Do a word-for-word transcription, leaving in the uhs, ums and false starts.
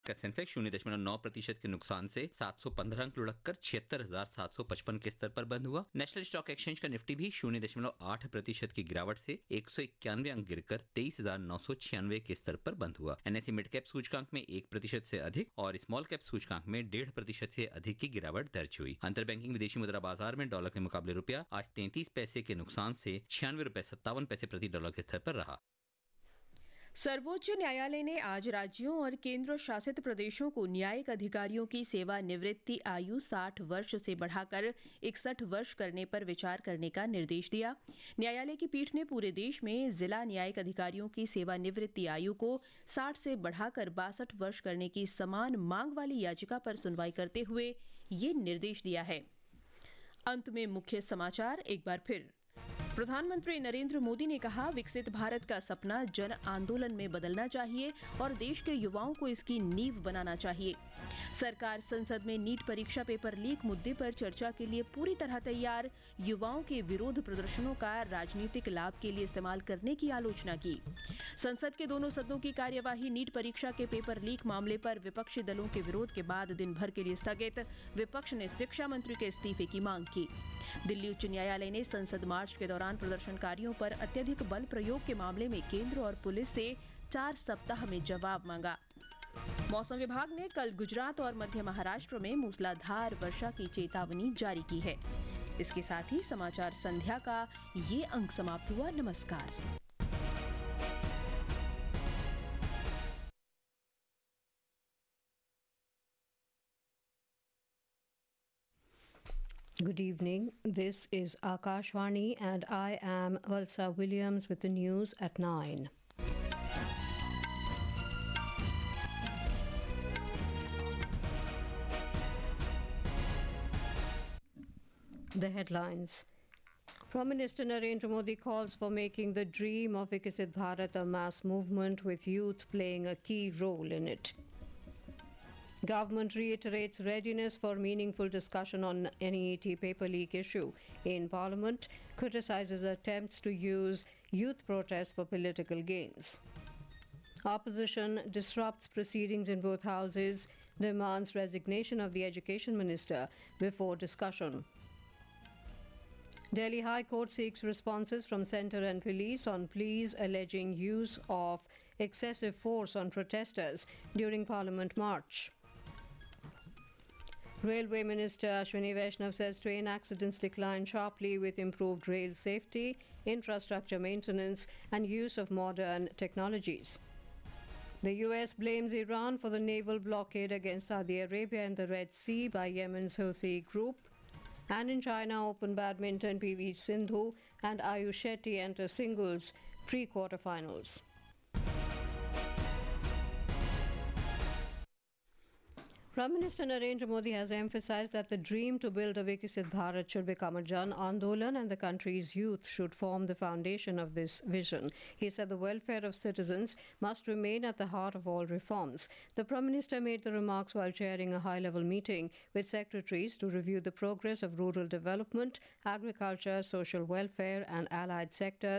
का सेंसेक्स शून्य दशमलव नौ प्रतिशत के नुकसान से सात सौ पंद्रह अंक लुढ़क कर छिहत्तर हजार सात सौ पचपन के स्तर पर बंद हुआ। नेशनल स्टॉक एक्सचेंज का निफ्टी भी शून्य दशमलव आठ प्रतिशत की गिरावट से एक सौ इक्यानवे अंक गिरकर तेईस हजार नौ सौ छियानवे के स्तर पर बंद हुआ। एनएसई मिड कैप सूचकांक में एक प्रतिशत से अधिक और स्मॉल कैप सूचकांक में डेढ़ प्रतिशत से अधिक की गिरावट दर्ज हुई। अंतर बैंकिंग विदेशी मुद्रा बाजार में डॉलर के मुकाबले रुपया आज तैंतीस पैसे के नुकसान से छियानवे रुपए सत्तावन पैसे प्रति डॉलर के स्तर पर रहा। सर्वोच्च न्यायालय ने आज राज्यों और केंद्र शासित प्रदेशों को न्यायिक अधिकारियों की सेवानिवृत्ति आयु साठ वर्ष से बढ़ाकर इकसठ वर्ष करने पर विचार करने का निर्देश दिया। न्यायालय की पीठ ने पूरे देश में जिला न्यायिक अधिकारियों की सेवानिवृत्ति आयु को साठ से बढ़ाकर बासठ वर्ष करने की समान मांग वाली याचिका पर सुनवाई करते हुए ये निर्देश दिया है। अंत में मुख्य समाचार एक बार फिर। प्रधानमंत्री नरेंद्र मोदी ने कहा, विकसित भारत का सपना जन आंदोलन में बदलना चाहिए और देश के युवाओं को इसकी नींव बनाना चाहिए। सरकार संसद में नीट परीक्षा पेपर लीक मुद्दे पर चर्चा के लिए पूरी तरह तैयार। युवाओं के विरोध प्रदर्शनों का राजनीतिक लाभ के लिए इस्तेमाल करने की आलोचना की। संसद के दोनों सदनों की कार्यवाही नीट परीक्षा के पेपर लीक मामले पर विपक्षी दलों के विरोध के बाद दिन भर के लिए स्थगित। विपक्ष ने शिक्षा मंत्री के इस्तीफे की मांग की। दिल्ली उच्च न्यायालय ने संसद मार्च के दौरान प्रदर्शनकारियों पर अत्यधिक बल प्रयोग के मामले में केंद्र और पुलिस से चार सप्ताह में जवाब मांगा। मौसम विभाग ने कल गुजरात और मध्य महाराष्ट्र में मूसलाधार वर्षा की चेतावनी जारी की है। इसके साथ ही समाचार संध्या का ये अंक समाप्त हुआ। नमस्कार। Good evening. This is Akashvani and I am Valsa Williams with the news at nine. The headlines. Prime Minister Narendra Modi calls for making the dream of Viksit Bharat a mass movement with youth playing a key role in it. Government reiterates readiness for meaningful discussion on N E A T paper leak issue in Parliament, criticises attempts to use youth protests for political gains. Opposition disrupts proceedings in both houses, demands resignation of the Education Minister before discussion. Delhi High Court seeks responses from centre and police on pleas alleging use of excessive force on protesters during Parliament march. Railway Minister Ashwini Vaishnav says train accidents decline sharply with improved rail safety, infrastructure maintenance and use of modern technologies. The U S blames Iran for the naval blockade against Saudi Arabia in the Red Sea by Yemen's Houthi group. And in China Open badminton, P V Sindhu and Ayush Shetty enter singles pre-quarterfinals. Prime Minister Narendra Modi has emphasized that the dream to build a Viksit Bharat should become a Jan Andolan and the country's youth should form the foundation of this vision. He said the welfare of citizens must remain at the heart of all reforms. The Prime Minister made the remarks while chairing a high-level meeting with secretaries to review the progress of rural development, agriculture, social welfare and allied sectors